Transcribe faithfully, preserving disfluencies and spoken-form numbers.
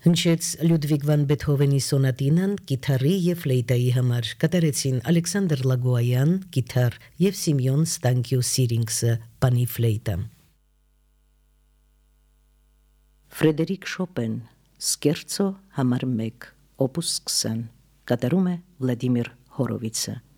Հնչեց Լյուդվիգ վան Բեթհովենի սոնատինան կիթառի եւ ֆլեյտայի համար, կատարեցին Ալեքսանդր Լագոյան կիթառ եւ Սիմեոն Ստանկյու Սիրինգսը բանի ֆլեյտա։ Ֆրեդերիկ Շոպեն Սկերցո համար մեկ օպուս քսան կատարում է Վլադիմիր Հորովիցը։